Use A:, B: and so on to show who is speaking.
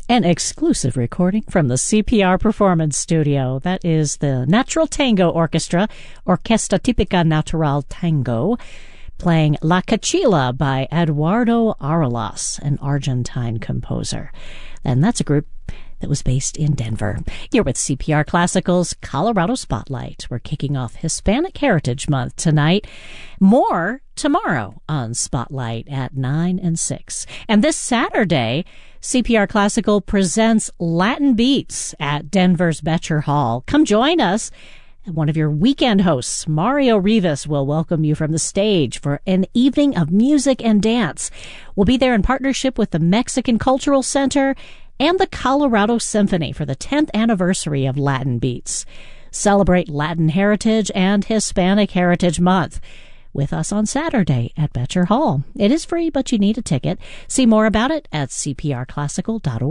A: An exclusive recording from the CPR Performance Studio. That is the Natural Tango Orchestra, Orquesta Típica Natural Tango, playing La Cachila by Eduardo Arelas, an Argentine composer. And that's a group that was based in Denver. You're with CPR Classical's Colorado Spotlight. We're kicking off Hispanic Heritage Month tonight. More tomorrow on Spotlight at 9 and 6. And this Saturday, CPR Classical presents Latin Beats at Denver's Betcher Hall. Come join us. One of your weekend hosts, Mario Rivas, will welcome you from the stage for an evening of music and dance. We'll be there in partnership with the Mexican Cultural Center and the Colorado Symphony for the 10th anniversary of Latin Beats. Celebrate Latin Heritage and Hispanic Heritage Month with us on Saturday at Betcher Hall. It is free, but you need a ticket. See more about it at cprclassical.org.